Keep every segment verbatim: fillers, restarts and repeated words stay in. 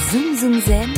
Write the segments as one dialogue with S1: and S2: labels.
S1: Zoom Zoom Zen,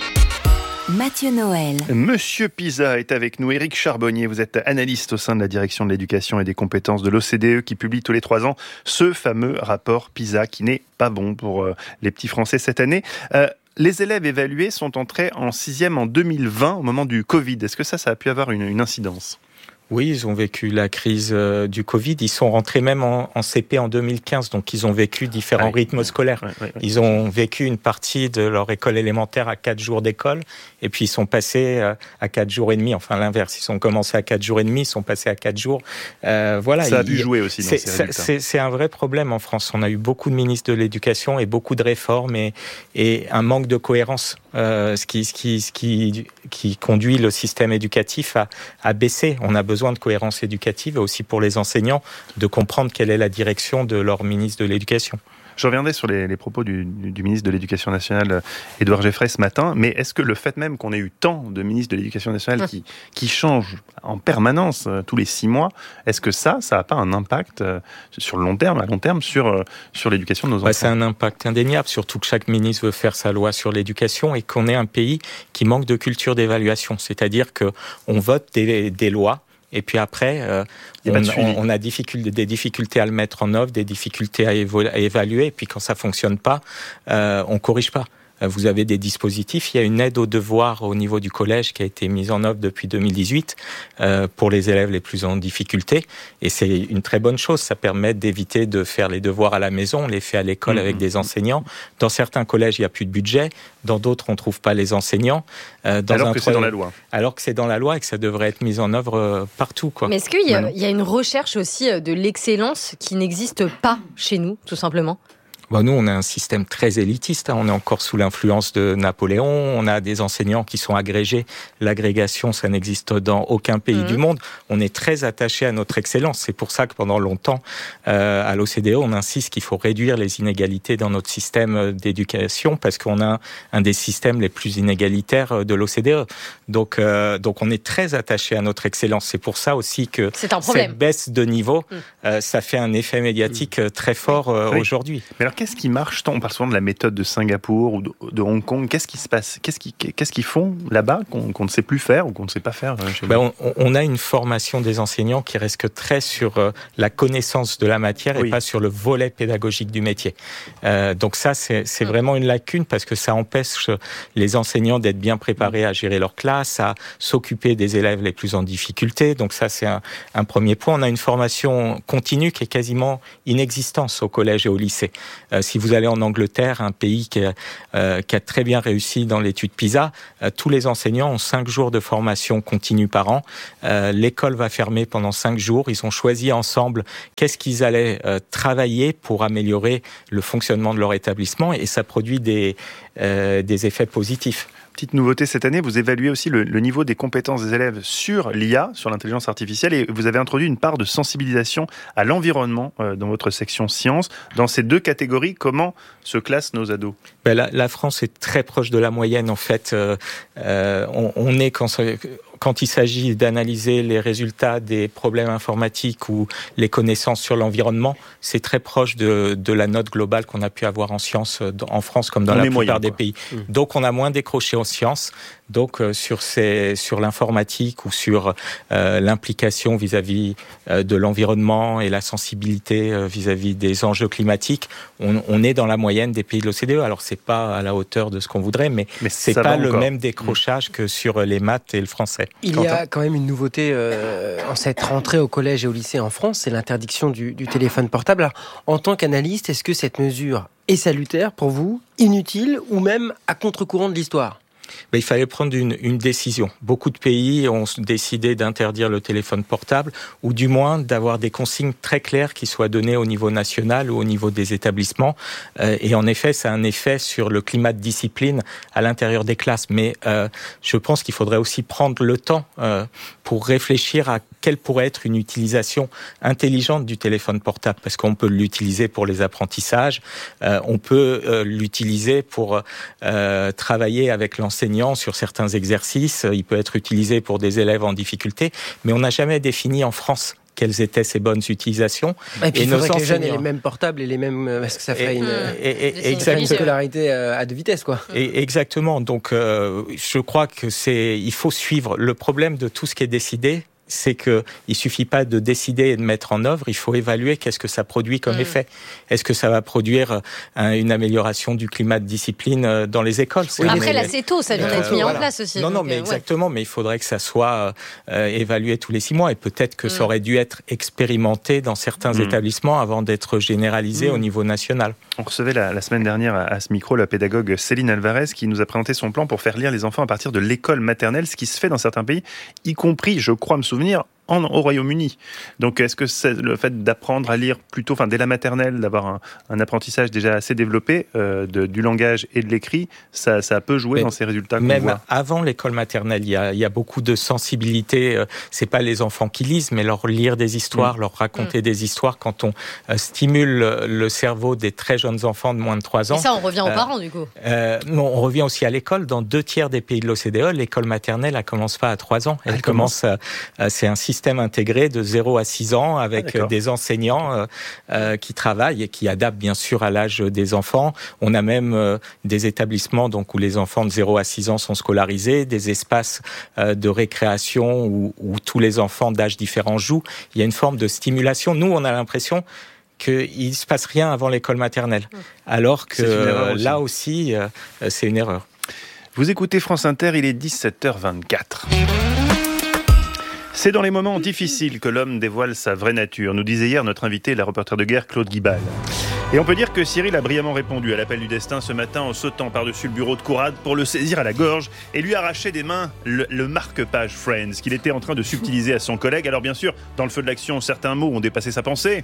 S1: Mathieu Noël.
S2: Monsieur PISA est avec nous. Éric Charbonnier, vous êtes analyste au sein de la direction de l'éducation et des compétences de l'O C D E qui publie tous les trois ans ce fameux rapport PISA qui n'est pas bon pour euh, les petits Français cette année. Euh, les élèves évalués sont entrés en sixième en deux mille vingt au moment du Covid. Est-ce que ça, ça a pu avoir une, une incidence ?
S3: Oui, ils ont vécu la crise euh, du Covid. Ils sont rentrés même en, en C P en deux mille quinze, donc ils ont vécu différents ouais, rythmes ouais, scolaires. Ouais, ouais, ouais. Ils ont vécu une partie de leur école élémentaire à quatre jours d'école, et puis ils sont passés euh, à quatre jours et demi. Enfin, l'inverse, ils ont commencé à quatre jours et demi, ils sont passés à quatre jours. Euh, voilà.
S2: Ça a
S3: il,
S2: pu jouer aussi dans
S3: c'est,
S2: ces résultats.
S3: C'est, c'est un vrai problème en France. On a eu beaucoup de ministres de l'éducation et beaucoup de réformes et, et un manque de cohérence, euh, ce qui, ce qui, ce qui, qui conduit le système éducatif à, à baisser. On a besoin de cohérence éducative et aussi pour les enseignants de comprendre quelle est la direction de leur ministre de l'Éducation.
S2: Je reviendrai sur les, les propos du, du ministre de l'Éducation nationale, Édouard Geoffray, ce matin, mais est-ce que le fait même qu'on ait eu tant de ministres de l'Éducation nationale qui, qui changent en permanence euh, tous les six mois, est-ce que ça, ça n'a pas un impact euh, sur le long terme, à long terme, sur, euh, sur l'éducation de nos enfants ?
S3: Ouais, c'est un impact indéniable, surtout que chaque ministre veut faire sa loi sur l'éducation et qu'on est un pays qui manque de culture d'évaluation, c'est-à-dire qu'on vote des, des lois. Et puis après, euh, on, on, on a difficulté, des difficultés à le mettre en œuvre, des difficultés à, évo- à évaluer. Et puis quand ça fonctionne pas, euh, on corrige pas. Vous avez des dispositifs. Il y a une aide aux devoirs au niveau du collège qui a été mise en œuvre depuis deux mille dix-huit euh, pour les élèves les plus en difficulté. Et c'est une très bonne chose. Ça permet d'éviter de faire les devoirs à la maison. On les fait à l'école mmh. avec des enseignants. Dans certains collèges, il n'y a plus de budget. Dans d'autres, on ne trouve pas les enseignants.
S2: Euh, dans alors un que c'est dans la loi.
S3: Alors que c'est dans la loi et que ça devrait être mis en œuvre euh, partout, quoi.
S4: Mais est-ce qu'il y a, il y a une recherche aussi de l'excellence qui n'existe pas chez nous, tout simplement ?
S3: Bon, nous, on a un système très élitiste. Hein. On est encore sous l'influence de Napoléon. On a des enseignants qui sont agrégés. L'agrégation, ça n'existe dans aucun pays mmh. du monde. On est très attaché à notre excellence. C'est pour ça que pendant longtemps, euh, à l'O C D E, on insiste qu'il faut réduire les inégalités dans notre système d'éducation parce qu'on a un des systèmes les plus inégalitaires de l'O C D E. Donc, euh, donc on est très attaché à notre excellence. C'est pour ça aussi que cette baisse de niveau, mmh. euh, ça fait un effet médiatique mmh. très fort euh, oui. aujourd'hui.
S2: Mais alors, qu'est-ce qui marche tant ? On parle souvent de la méthode de Singapour ou de, de Hong Kong. Qu'est-ce qui se passe ? Qu'est-ce, qui, qu'est-ce qu'ils font là-bas qu'on, qu'on ne sait plus faire ou qu'on ne sait pas faire chez
S3: ben on, on a une formation des enseignants qui reste très sur euh, la connaissance de la matière et oui. pas sur le volet pédagogique du métier. Euh, donc ça, c'est, c'est vraiment une lacune parce que ça empêche les enseignants d'être bien préparés à gérer leur classe, à s'occuper des élèves les plus en difficulté. Donc ça, c'est un, un premier point. On a une formation continue qui est quasiment inexistante au collège et au lycée. Euh, si vous allez en Angleterre, un pays qui a, euh, qui a très bien réussi dans l'étude PISA, euh, tous les enseignants ont cinq jours de formation continue par an. Euh, l'école va fermer pendant cinq jours. Ils ont choisi ensemble qu'est-ce qu'ils allaient euh, travailler pour améliorer le fonctionnement de leur établissement et ça produit des, euh, des effets positifs.
S2: Petite nouveauté cette année, vous évaluez aussi le, le niveau des compétences des élèves sur l'I A, sur l'intelligence artificielle, et vous avez introduit une part de sensibilisation à l'environnement euh, dans votre section sciences. Dans ces deux catégories, comment se classent nos ados ?
S3: ben la, la France est très proche de la moyenne, en fait. Euh, euh, on, on est quand ça, quand il s'agit d'analyser les résultats des problèmes informatiques ou les connaissances sur l'environnement, c'est très proche de, de la note globale qu'on a pu avoir en sciences en France comme dans on la plupart moyen, des quoi. pays. Mmh. Donc on a moins décroché en sciences. Donc euh, sur, ces, sur l'informatique ou sur euh, l'implication vis-à-vis euh, de l'environnement et la sensibilité euh, vis-à-vis des enjeux climatiques, on, on est dans la moyenne des pays de l'O C D E. Alors c'est pas à la hauteur de ce qu'on voudrait, mais, mais c'est pas le même décrochage mmh. que sur les maths et le français.
S5: Il y a quand même une nouveauté euh, en cette rentrée au collège et au lycée en France, c'est l'interdiction du, du téléphone portable. Alors, en tant qu'analyste, est-ce que cette mesure est salutaire pour vous, inutile ou même à contre-courant de l'histoire ?
S3: Ben, il fallait prendre une, une décision. Beaucoup de pays ont décidé d'interdire le téléphone portable ou du moins d'avoir des consignes très claires qui soient données au niveau national ou au niveau des établissements. Euh, et en effet, ça a un effet sur le climat de discipline à l'intérieur des classes. Mais euh, je pense qu'il faudrait aussi prendre le temps euh, pour réfléchir à quelle pourrait être une utilisation intelligente du téléphone portable, parce qu'on peut l'utiliser pour les apprentissages, euh, on peut euh, l'utiliser pour euh, travailler avec l'enseignant sur certains exercices, il peut être utilisé pour des élèves en difficulté, mais on n'a jamais défini en France quelles étaient ses bonnes utilisations.
S5: Et puis,
S3: et
S5: il
S3: nos
S5: faudrait que les jeunes aient
S3: enseignants-
S5: les mêmes portables et les mêmes... Parce que ça ferait
S3: Et-
S5: une,
S3: et- et-
S4: Des
S3: exactement.
S5: une scolarité euh, à deux vitesses, quoi.
S3: Et exactement. Donc, euh, je crois que c'est, il faut suivre. Le problème de tout ce qui est décidé, c'est que il suffit pas de décider et de mettre en œuvre. Il faut évaluer qu'est-ce que ça produit comme
S4: Mm.
S3: effet. Est-ce que ça va produire un, une amélioration du climat de discipline euh, dans les écoles? C'est un
S4: Après,
S3: élément-
S4: là, c'est tôt, ça vient
S3: Euh,
S4: d'être mis
S3: voilà.
S4: en place aussi.
S3: Non, non,
S4: donc,
S3: mais
S4: euh, ouais.
S3: exactement. Mais il faudrait que ça soit euh, évalué tous les six mois. Et peut-être que
S4: Mm.
S3: ça aurait dû être expérimenté dans certains
S2: Mm.
S3: établissements avant d'être généralisé
S5: Mm.
S3: au niveau national.
S2: On recevait la, la semaine dernière à, à ce micro la pédagogue Céline Alvarez qui nous a présenté son plan pour faire lire les enfants à partir de l'école maternelle, ce qui se fait dans certains pays, y compris, je crois me souvenir, en, au Royaume-Uni. Donc est-ce que c'est le fait d'apprendre à lire plutôt, enfin dès la maternelle, d'avoir un, un apprentissage déjà assez développé euh, de, du langage et de l'écrit, ça, ça peut jouer
S3: Mais
S2: dans ces résultats qu'on
S3: Même
S2: voit?
S3: avant l'école maternelle, il y a, il y a beaucoup de sensibilité. euh, C'est pas les enfants qui lisent, mais leur lire des histoires,
S2: Mmh.
S3: leur raconter des histoires. Quand on euh, stimule le, le cerveau des très jeunes enfants de moins de trois ans.
S4: Et ça, on revient aux
S3: Euh,
S4: parents, du coup.
S3: Euh, non, on revient aussi à l'école. Dans deux tiers des pays de l'O C D E, l'école maternelle, elle commence pas à trois ans. Elle,
S2: Elle
S3: commence. euh, euh, c'est un système intégré de zéro à six ans avec
S2: Ah, d'accord.
S3: des enseignants euh, euh, qui travaillent et qui adaptent bien sûr à l'âge des enfants. On a même euh, des établissements donc où les enfants de zéro à six ans sont scolarisés, des espaces euh, de récréation où, où tous les enfants d'âge différents jouent. Il y a une forme de stimulation. Nous, on a l'impression qu'il ne se passe rien avant l'école maternelle, alors que
S2: C'est une erreur
S3: euh,
S2: aussi.
S3: là aussi, euh, c'est une erreur.
S2: Vous écoutez France Inter, il est dix-sept heures vingt-quatre. C'est dans les moments difficiles que l'homme dévoile sa vraie nature, nous disait hier notre invité, la reporter de guerre Claude Guibal. Et on peut dire que Cyril a brillamment répondu à l'appel du destin ce matin en sautant par-dessus le bureau de Conrad pour le saisir à la gorge et lui arracher des mains le, le marque-page Friends qu'il était en train de subtiliser à son collègue. Alors bien sûr, dans le feu de l'action, certains mots ont dépassé sa pensée.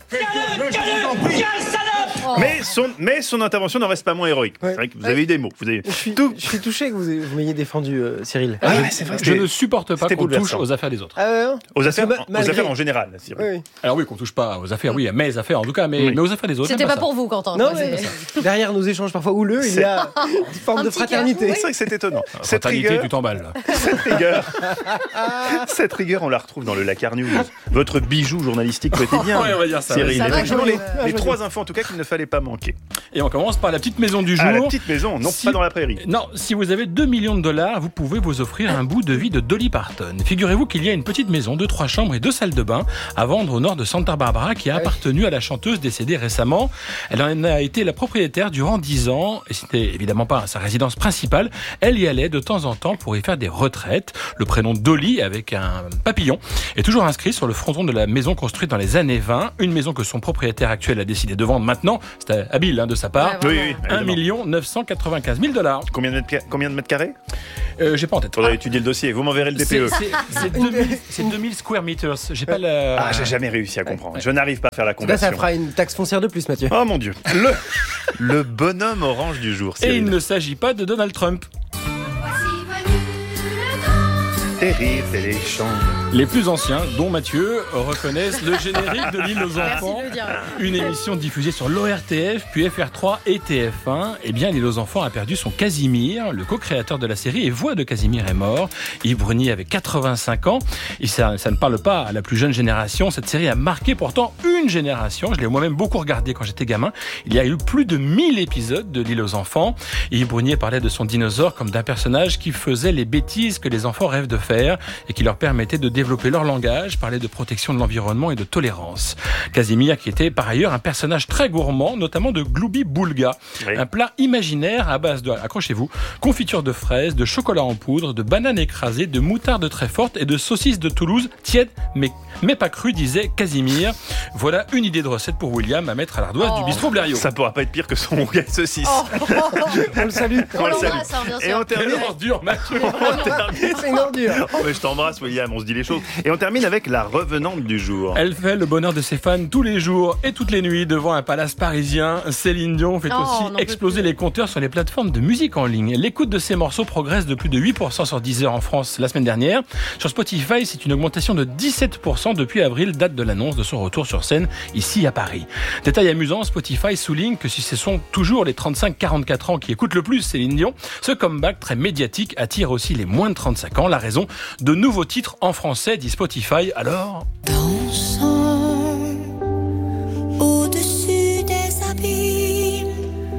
S2: Mais son, mais son intervention n'en reste pas moins héroïque.
S5: Ouais.
S2: C'est vrai que vous avez eu des mots. Vous avez...
S5: Je suis,
S2: Tout.
S5: je suis touché que vous, vous m'ayez défendu, euh, Cyril.
S2: Ah ouais, c'est vrai,
S6: Je
S2: c'était-
S6: ne supporte pas
S2: c'était
S6: qu'on touche
S2: bouleversant.
S6: aux affaires des autres.
S5: Ah ouais, hein
S2: Aux
S5: Parce que
S2: affaires,
S5: ma-
S2: aux
S5: malgré-
S2: affaires en général. Cyril.
S5: Oui, oui.
S6: Alors oui, qu'on touche pas aux affaires, oui, à mes affaires en tout cas, mais,
S2: Oui.
S6: mais aux affaires des autres.
S4: C'était
S6: j'aime
S4: pas
S6: ça.
S4: pour vous, Quentin.
S5: Non,
S4: Ouais,
S5: mais
S4: c'est-
S5: derrière nos échanges parfois houleux, il y a une forme
S4: Un
S5: de
S4: petit cœur.
S5: fraternité.
S2: C'est vrai que c'est étonnant. Cette
S6: Fraternité,
S2: rigueur,
S6: tu t'emballes. là.
S2: cette rigueur, cette rigueur, on la retrouve dans le Lacar News, votre bijou journalistique quotidien.
S6: Ouais, on va dire ça.
S2: Cyril,
S4: Ça va,
S2: effectivement,
S4: joli,
S2: les,
S5: ouais.
S2: les
S5: Joli.
S2: trois infos en tout cas qu'il ne fallait pas manquer.
S6: Et on commence par la petite maison du jour.
S2: Ah, la petite maison, non
S6: Si-
S2: pas dans la prairie.
S6: Non, si vous avez deux millions de dollars, vous pouvez vous offrir un bout de vie de Dolly Parton. Figurez-vous qu'il y a une petite maison de trois chambres et deux salles de bain à vendre au nord de Santa Barbara qui a
S5: Ouais.
S6: appartenu à la chanteuse décédée récemment. Elle en a été la propriétaire durant dix ans et c'était évidemment pas sa résidence principale. Elle y allait de temps en temps pour y faire des retraites. Le prénom Dolly avec un papillon est toujours inscrit sur le fronton de la maison construite dans les années vingt. Une maison que son propriétaire actuel a décidé de vendre maintenant. C'était habile hein, de sa part.
S4: Ouais,
S2: Oui, oui,
S6: un
S2: évidemment.
S6: million neuf cent quatre-vingt-quinze mille dollars.
S2: Combien de, mètres, combien de mètres carrés
S6: Euh, j'ai pas en tête.
S2: Faudrait étudier le dossier. Vous m'enverrez le D P
S6: C'est
S2: E.
S6: c'est- c'est deux mille c'est deux mille square meters. J'ai pas la.
S2: Ah, j'ai jamais réussi à comprendre. Je n'arrive pas à faire la
S5: Là, ça
S2: conversion.
S5: fera une taxe foncière de plus, Mathieu.
S2: Oh mon Dieu. Le, le bonhomme orange du jour.
S6: Et
S2: Cyril.
S6: il ne s'agit pas de Donald Trump.
S2: Terrible, et les chants.
S6: Les plus anciens, dont Mathieu, reconnaissent le générique de l'île aux
S4: Merci
S6: enfants.
S4: de le dire.
S6: Une émission diffusée sur l'O R T F, puis F R trois et T F un. Eh bien, l'île aux enfants a perdu son Casimir. Le co-créateur de la série et voix de Casimir est mort. Yves Brunier avait quatre-vingt-cinq ans. Et ça, ça ne parle pas à la plus jeune génération. Cette série a marqué pourtant une génération. Je l'ai moi-même beaucoup regardé quand j'étais gamin. Il y a eu plus de mille épisodes de l'île aux enfants. Et Yves Brunier parlait de son dinosaure comme d'un personnage qui faisait les bêtises que les enfants rêvent de faire et qui leur permettait de développer leur langage, parlait de protection de l'environnement et de tolérance. Casimir qui était par ailleurs un personnage très gourmand, notamment de Gloubi Boulga,
S2: Oui.
S6: un plat imaginaire à base de, accrochez-vous, confiture de fraises, de chocolat en poudre, de bananes écrasées, de moutarde très forte et de saucisses de Toulouse tièdes mais, mais pas crues, disait Casimir. Voilà une idée de recette pour William à mettre à l'ardoise
S4: Oh.
S6: du bistrot Blériot.
S2: Ça pourra pas être pire que son rougail saucisse.
S4: Oh,
S5: On le salue.
S4: on
S2: On le salue.
S4: l'embrasse, hein, bien
S2: Et on
S4: sûr.
S2: termine.
S6: Quelle ordure, Mathieu.
S2: On termine.
S5: C'est une ordure.
S2: Oh, mais je t'embrasse, William. On se dit les choses. Et on termine avec la revenante du jour.
S6: Elle fait le bonheur de ses fans tous les jours et toutes les nuits devant un palace parisien. Céline Dion fait
S4: Oh, on
S6: aussi
S4: n'en peut
S6: exploser
S4: plus.
S6: les compteurs sur les plateformes de musique en ligne. L'écoute de ces morceaux progresse de plus de huit pour cent sur Deezer en France la semaine dernière. Sur Spotify, c'est une augmentation de dix-sept pour cent depuis avril, date de l'annonce de son retour sur scène ici à Paris. Détail amusant, Spotify souligne que si ce sont toujours les trente-cinq quarante-quatre ans qui écoutent le plus Céline Dion, ce comeback très médiatique attire aussi les moins de trente-cinq ans. La raison, de nouveaux titres en français, dit Spotify. Alors
S1: Dans
S7: mon sang au-dessus des abîmes,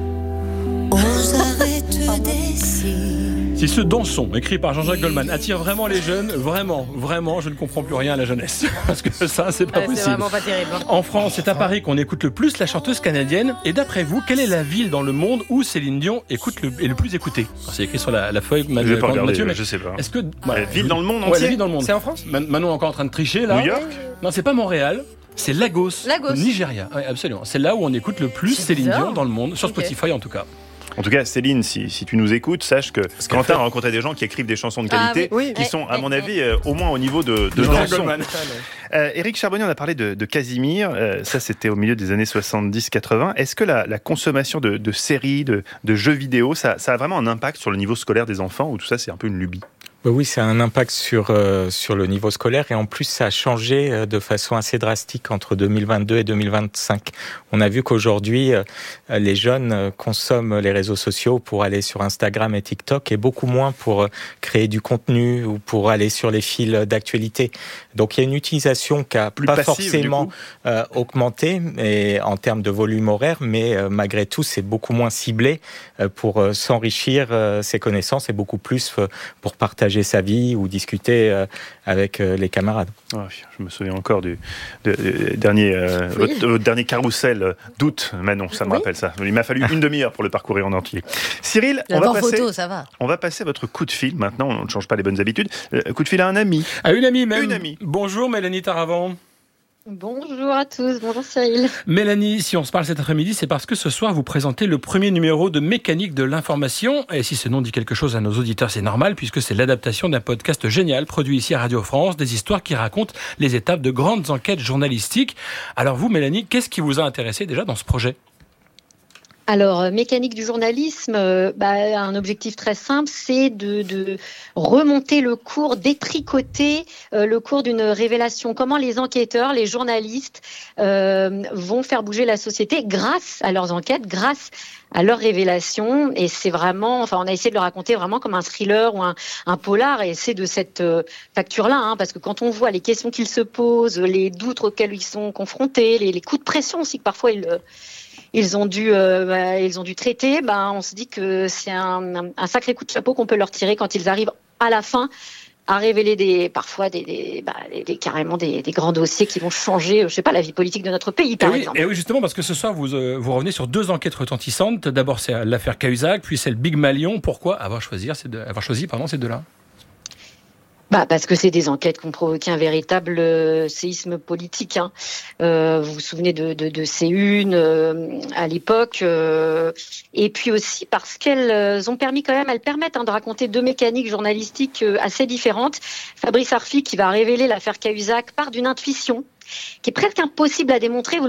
S7: aux arêtes des cimes.
S6: Si ce Dansons, écrit par Jean-Jacques Goldman, attire vraiment les jeunes, vraiment, vraiment, je ne comprends plus rien à la jeunesse. Parce que ça, c'est pas
S4: Ouais,
S6: possible.
S4: c'est vraiment pas terrible. hein.
S6: En France, c'est à Paris qu'on écoute le plus la chanteuse canadienne. Et d'après vous, quelle est la ville dans le monde où Céline Dion écoute le, est le plus écoutée? Alors, c'est écrit sur la, la feuille,
S2: Je vais pas regarder,
S6: Mathieu, mais
S2: je sais pas.
S6: est-ce que...
S2: La ville dans le monde
S6: Ouais,
S2: entier
S6: la ville dans le monde.
S5: C'est en France?
S6: Man- Manon est encore en train de tricher, là.
S2: New York?
S6: Non, c'est pas Montréal. C'est Lagos,
S4: Lagos.
S6: au Nigeria. Oui, absolument. C'est là où on écoute le plus
S4: C'est
S6: Céline
S4: bizarre.
S6: Dion dans le monde, sur
S4: Ok.
S6: Spotify en tout cas.
S2: En tout cas, Céline, si, si tu nous écoutes, sache que
S6: qu'elle
S2: Quentin
S6: fait-
S2: a rencontré des gens qui écrivent des chansons de
S4: Ah
S2: qualité,
S5: oui.
S2: qui
S4: Ouais,
S2: sont, à
S4: ouais,
S2: mon
S4: ouais.
S2: avis, euh, au moins au niveau de, de
S6: Jean-Jacques
S2: Dansons.
S6: Goldman.
S2: Euh, Éric Charbonnier, on a parlé de, de Casimir, euh, ça c'était au milieu des années soixante-dix quatre-vingts. Est-ce que la, la consommation de, de séries, de, de jeux vidéo, ça, ça a vraiment un impact sur le niveau scolaire des enfants, ou tout ça c'est un peu une lubie?
S3: Oui, ça a un impact sur, euh, sur le niveau scolaire et en plus ça a changé euh, de façon assez drastique entre deux mille vingt-deux et deux mille vingt-cinq. On a vu qu'aujourd'hui euh, les jeunes euh, consomment les réseaux sociaux pour aller sur Instagram et TikTok et beaucoup moins pour euh, créer du contenu ou pour aller sur les fils d'actualité. Donc il y a une utilisation qui a
S2: Plus
S3: pas
S2: passive,
S3: forcément
S2: du coup.
S3: euh, augmenté mais, en termes de volume horaire, mais euh, malgré tout c'est beaucoup moins ciblé euh, pour euh, s'enrichir euh, ses connaissances et beaucoup plus euh, pour partager sa vie ou discuter euh, avec euh, les camarades.
S2: Oh, je me souviens encore du de, de- dernier, euh,
S4: Oui.
S2: votre, votre dernier carrousel d'août, Manon, ça me
S4: Oui.
S2: rappelle ça. Il m'a fallu une demi-heure pour le parcourir en entier. Cyril, on va,
S4: D'abord
S2: passer,
S4: photo, ça va.
S2: on va passer à votre coup de fil. Maintenant, on ne change pas les bonnes habitudes. Euh, coup de fil à un ami.
S6: À une amie même.
S2: Une amie.
S6: Bonjour Mélanie Taravant.
S8: Bonjour à tous, bonjour Cyril.
S6: Mélanie, si on se parle cet après-midi, c'est parce que ce soir vous présentez le premier numéro de Mécanique de l'information. Et si ce nom dit quelque chose à nos auditeurs, c'est normal puisque c'est l'adaptation d'un podcast génial produit ici à Radio France, des histoires qui racontent les étapes de grandes enquêtes journalistiques. Alors vous Mélanie, qu'est-ce qui vous a intéressé déjà dans ce projet ?
S8: Alors, euh, mécanique du journalisme, euh, bah, un objectif très simple, c'est de, de remonter le cours, détricoter euh, le cours d'une révélation. Comment les enquêteurs, les journalistes euh, vont faire bouger la société grâce à leurs enquêtes, grâce à leurs révélations. Et c'est vraiment, enfin, on a essayé de le raconter vraiment comme un thriller ou un, un polar. Et c'est de cette euh, facture-là, hein, parce que quand on voit les questions qu'ils se posent, les doutes auxquels ils sont confrontés, les, les coups de pression aussi que parfois ils euh, Ils ont dû, euh, bah, ils ont dû traiter. Ben, on se dit que c'est un, un, un sacré coup de chapeau qu'on peut leur tirer quand ils arrivent à la fin à révéler des, parfois des, des, bah, des, des carrément des, des grands dossiers qui vont changer, je sais pas, la vie politique de notre pays, par
S6: et oui,
S8: exemple.
S6: et oui, justement, parce que ce soir, vous, euh, vous revenez sur deux enquêtes retentissantes. D'abord, c'est l'affaire Cahuzac, puis c'est le Big Malion. Pourquoi avoir choisi, ces deux, avoir choisi pardon, ces deux-là ?
S8: Bah, parce que c'est des enquêtes qui ont provoqué un véritable euh, séisme politique. Hein. Euh, vous vous souvenez de, de, de C un euh, à l'époque. Euh, et puis aussi parce qu'elles ont permis quand même, elles permettent hein, de raconter deux mécaniques journalistiques euh, assez différentes. Fabrice Arfi, qui va révéler l'affaire Cahuzac, part d'une intuition qui est presque impossible à démontrer. Vous